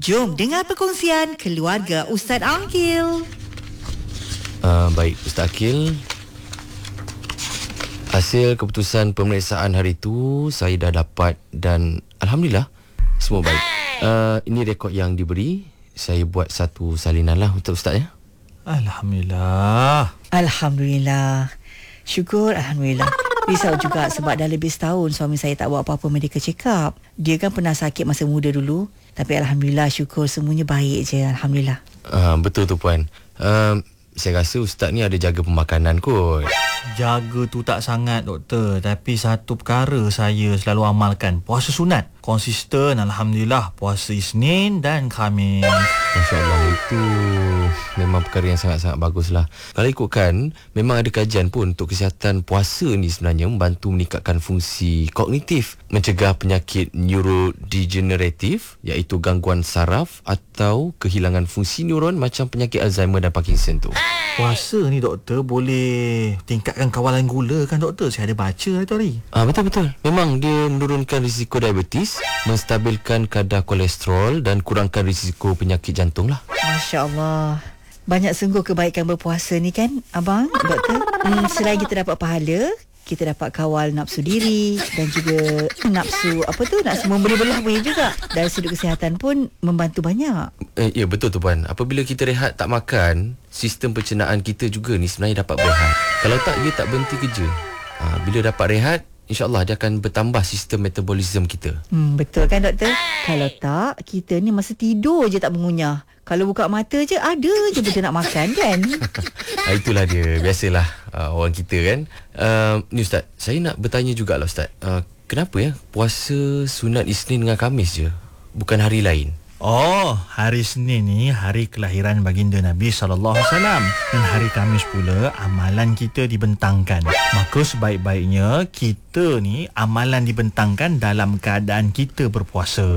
Jom dengar perkongsian keluarga Ustaz Aqil. Baik, Ustaz Aqil. Hasil keputusan pemeriksaan hari itu saya dah dapat dan Alhamdulillah semua baik. Ini rekod yang diberi. Saya buat satu salinan lah untuk Ustaz ya. Alhamdulillah. Alhamdulillah. Syukur, Alhamdulillah. Risau juga sebab dah lebih setahun suami saya tak buat apa-apa medical check up. Dia kan pernah sakit masa muda dulu. Tapi Alhamdulillah, syukur semuanya baik je. Alhamdulillah. Betul tu Puan. Saya rasa Ustaz ni ada jaga pemakanan kot. Jaga tu tak sangat doktor, tapi satu perkara saya selalu amalkan, puasa sunat. Konsisten, Alhamdulillah, puasa Isnin dan Khamis. Masya Allah, itu memang perkara yang sangat-sangat bagus lah. Kalau ikutkan, memang ada kajian pun untuk kesihatan puasa ni sebenarnya membantu meningkatkan fungsi kognitif, mencegah penyakit neurodegeneratif iaitu gangguan saraf atau kehilangan fungsi neuron macam penyakit Alzheimer dan Parkinson tu. Puasa ni doktor boleh tingkatkan kawalan gula kan doktor? Saya ada baca hari tu hari. Betul-betul. Memang dia menurunkan risiko diabetes, menstabilkan kadar kolesterol dan kurangkan risiko penyakit jantung lah. Masya Allah. Banyak sungguh kebaikan berpuasa ni kan, Abang, Doktor? Selain kita dapat pahala, kita dapat kawal nafsu diri dan juga nafsu memberi belah boleh juga. Dari sudut kesihatan pun membantu banyak. Ya, betul tu Puan. Apabila kita rehat tak makan, sistem pencernaan kita juga ni sebenarnya dapat berehat. Kalau tak, dia tak berhenti kerja. Bila dapat rehat, InsyaAllah dia akan bertambah sistem metabolisme kita. Betul kan doktor? Kalau tak, kita ni masa tidur je tak mengunyah. Kalau buka mata je, ada je benda nak makan kan? Itulah dia. Biasalah orang kita kan. Ni Ustaz, saya nak bertanya jugalah Ustaz. Kenapa ya puasa sunat Isnin dengan Khamis je, bukan hari lain? Hari Senin ni hari kelahiran baginda Nabi SAW, dan hari Khamis pula amalan kita dibentangkan. Maka sebaik-baiknya kita ni amalan dibentangkan dalam keadaan kita berpuasa.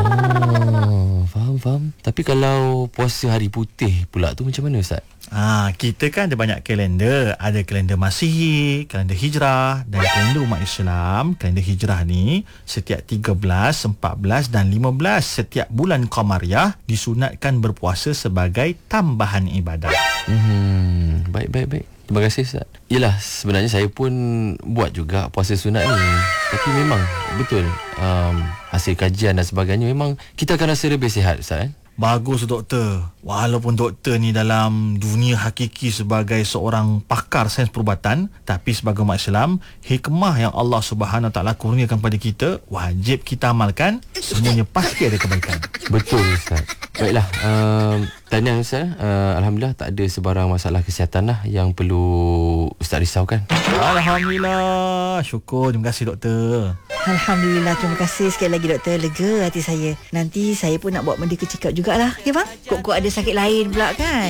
Faham. Tapi kalau puasa hari putih pula tu macam mana Ustaz? Kita kan ada banyak kalender. Ada kalender Masihi, kalender Hijrah dan kalender umat Islam. Kalender Hijrah ni setiap 13, 14 dan 15 setiap bulan Qamariyah disunatkan berpuasa sebagai tambahan ibadah. Baik. Terima kasih Ustaz. Yelah, sebenarnya saya pun buat juga puasa sunat ni. Tapi memang betul, hasil kajian dan sebagainya, memang kita akan rasa lebih sihat Ustaz. Bagus doktor. Walaupun doktor ni dalam dunia hakiki sebagai seorang pakar sains perubatan, tapi sebagai umat Islam, hikmah yang Allah Subhanahu Taala kurniakan pada kita wajib kita amalkan. Semuanya pasti ada kebaikan. Betul Ustaz. Baiklah, tahniah Ustaz. Alhamdulillah tak ada sebarang masalah kesihatan lah yang perlu Ustaz risaukan. Alhamdulillah. Syukur. Terima kasih doktor. Alhamdulillah, terima kasih sekali lagi doktor. Lega hati saya. Nanti saya pun nak buat medical check up jugalah, ya bang? Kok ada sakit lain pula kan?